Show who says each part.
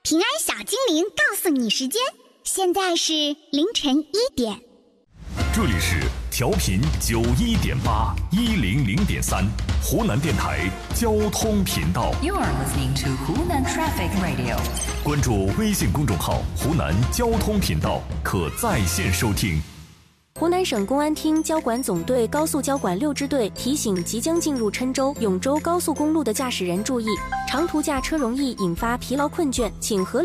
Speaker 1: 平安小精灵告诉你时间，现在是凌晨1点。
Speaker 2: 这里是调频91.8、100.3湖南电台交通频道。
Speaker 3: You are listening to Hunan Traffic Radio。
Speaker 2: 关注微信公众号“湖南交通频道”，可在线收听。
Speaker 4: 湖南省公安厅交管总队高速交管6支队提醒即将进入郴州、永州高速公路的驾驶人注意，长途驾车容易引发疲劳困倦，请合理